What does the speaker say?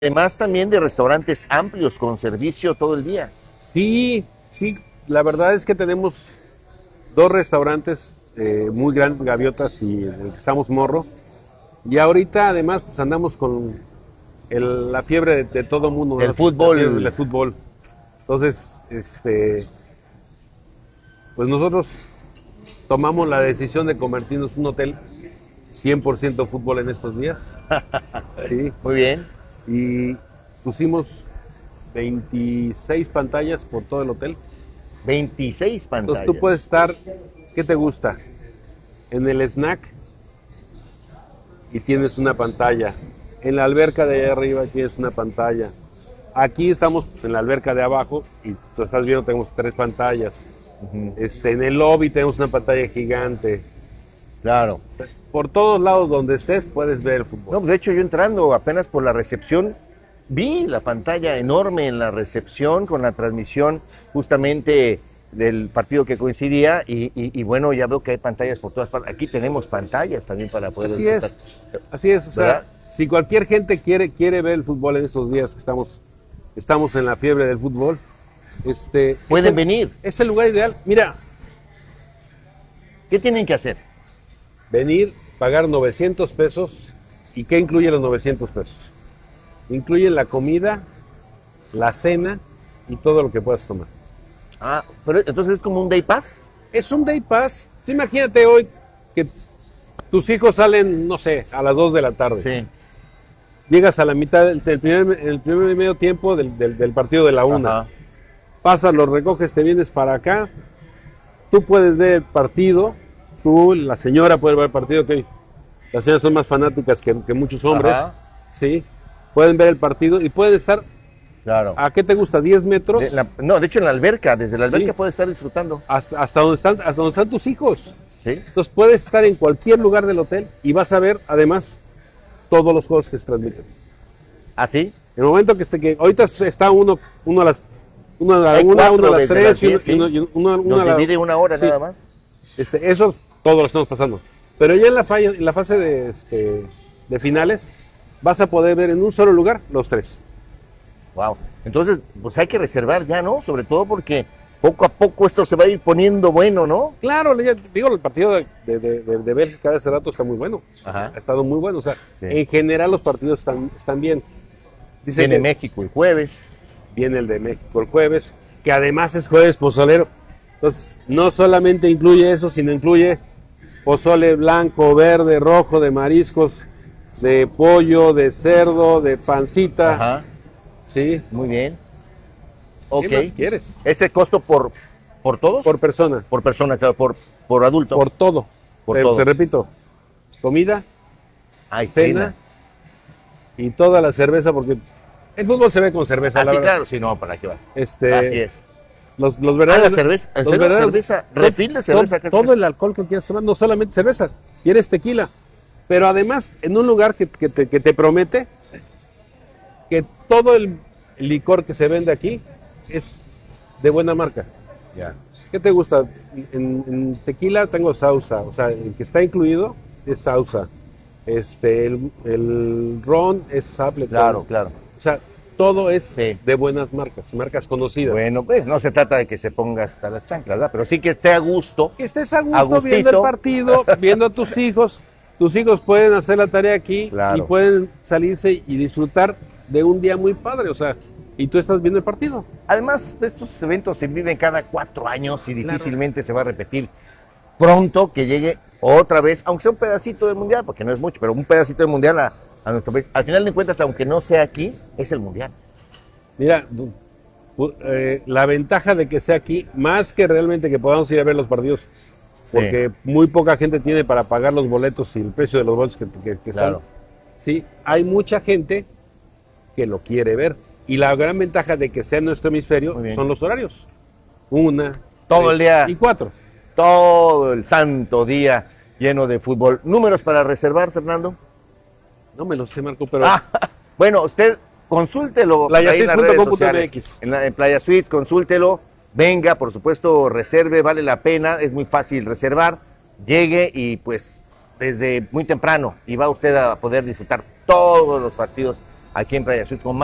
además también de restaurantes amplios con servicio todo el día. Sí, sí, la verdad es que tenemos dos restaurantes muy grandes, Gaviotas y el que estamos Morro. Y ahorita además pues andamos con la fiebre de todo mundo, ¿no? El fútbol. La fiebre del fútbol. Entonces, pues nosotros tomamos la decisión de convertirnos en un hotel 100% fútbol en estos días. Sí. Muy bien. Y pusimos 26 pantallas por todo el hotel. 26 pantallas. Entonces tú puedes estar, ¿qué te gusta? En el snack y tienes una pantalla. En la alberca de allá arriba tienes una pantalla. Aquí estamos pues, en la alberca de abajo y tú estás viendo, tenemos 3 pantallas. En el lobby tenemos una pantalla gigante. Claro. Por todos lados donde estés puedes ver el fútbol. No, pues de hecho yo entrando apenas por la recepción, vi la pantalla enorme en la recepción con la transmisión justamente del partido que coincidía y bueno, ya veo que hay pantallas por todas partes. Aquí tenemos pantallas también para poder Así disfrutar. así es. O sea, ¿verdad? si cualquier gente quiere ver el fútbol en estos días que estamos en la fiebre del fútbol, Pueden venir. Es el lugar ideal. Mira, ¿Qué tienen que hacer? venir, pagar 900 pesos. ¿Y qué incluye los 900 pesos? Incluye la comida, la cena y todo lo que puedas tomar. Ah, pero entonces es como un day pass. Es un day pass. Tú imagínate hoy que tus hijos salen, no sé, a las 2 de la tarde. Sí. Llegas a la mitad, el primer y medio tiempo del partido de la 1. Ajá. Pasas, los recoges, te vienes para acá. Tú puedes ver el partido. Tú, la señora, puede ver el partido. Que las señoras son más fanáticas que muchos hombres. Ajá. Sí. Pueden ver el partido y pueden estar, Claro. ¿a qué te gusta? 10 metros. No, de hecho en la alberca, desde la alberca Sí. puedes estar disfrutando. Hasta donde están tus hijos. Sí. Entonces puedes estar en cualquier lugar del hotel y vas a ver, además, todos los juegos que se transmiten. ¿Así? En el momento que ahorita está uno a las uno a la Hay 1, cuatro uno a las desde 3 las 10, sí. uno a Nos la- divide una hora sí. nada más. Esos todos lo estamos pasando. Pero ya en la fase de finales vas a poder ver en un solo lugar los 3. Wow. Entonces, pues hay que reservar ya, ¿no? Sobre todo porque poco a poco esto se va a ir poniendo bueno, ¿no? Claro, ya digo, el partido de Bélgica de hace rato está muy bueno. Ajá. Ha estado muy bueno. O sea, Sí. en general los partidos están bien. Dice Viene que México el jueves. viene el de México el jueves, que además es jueves pozolero. Entonces, no solamente incluye eso, sino incluye pozole blanco, verde, rojo, de mariscos, de pollo, de cerdo, de pancita. Ajá. Sí. Muy bien. Ok. ¿Qué más quieres? ¿Ese costo por todos? Por persona, Por persona, claro, por adulto. por todo. Por Te- todo. Te repito, comida, Ay, cena y toda la cerveza, porque el fútbol se ve con cerveza, Ah, la sí, verdad. claro, sí, no, ¿para qué va? Los Así es. Los Ah, verdaderos, la cerveza. ¿En los serio? verdaderos- ¿Cerveza? ¿Refil de cerveza? ¿Qué es todo eso? el alcohol que quieras tomar, no solamente cerveza, quieres tequila, pero además en un lugar que te promete que todo el licor que se vende aquí es de buena marca. Ya. ¿Qué te gusta? En tequila tengo Sauza, o sea, el que está incluido es Sauza. El ron es Appleton. Claro, claro. O sea, todo es Sí. de buenas marcas conocidas. Bueno, pues no se trata de que se ponga hasta las chanclas, ¿verdad? Pero sí que esté a gusto. Que estés a gusto Agustito. viendo el partido, viendo a tus hijos. Tus hijos pueden hacer la tarea aquí Claro. y pueden salirse y disfrutar de un día muy padre, o sea, y tú estás viendo el partido. Además, estos eventos se viven cada 4 años y difícilmente se va a repetir pronto que llegue otra vez, aunque sea un pedacito del mundial, porque no es mucho, pero un pedacito del mundial a nuestro país. Al final de cuentas, aunque no sea aquí, es el mundial. Mira, la ventaja de que sea aquí, más que realmente que podamos ir a ver los partidos, Sí. porque muy poca gente tiene para pagar los boletos y el precio de los boletos que están. Claro. Sí, hay mucha gente que lo quiere ver. Y la gran ventaja de que sea en nuestro hemisferio Muy bien. son los horarios. 1, Todo el día. y 4. Todo el santo día lleno de fútbol. ¿Números para reservar, Fernando? No me lo sé, Marco, pero Bueno, usted consúltelo ahí en las redes sociales. playasuite.mx. En Playa Suites, consúltelo. Venga, por supuesto, reserve, vale la pena. Es muy fácil reservar. Llegue y pues desde muy temprano y va usted a poder disfrutar todos los partidos aquí en Playa Suites con